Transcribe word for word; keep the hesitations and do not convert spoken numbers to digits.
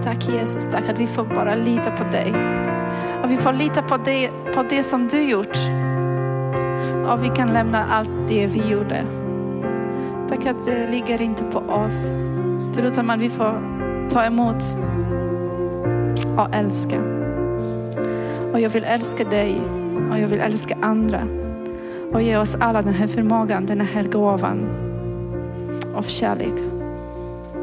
Tack Jesus, tack att vi får bara lita på dig. Och vi får lita på det, på det som du gjort. Och vi kan lämna allt det vi gjorde. Tack att det ligger inte på oss. Förutom att vi får ta emot och älska. Och jag vill älska dig. Och jag vill älska andra. Och ge oss alla den här förmågan, den här gåvan av kärlek.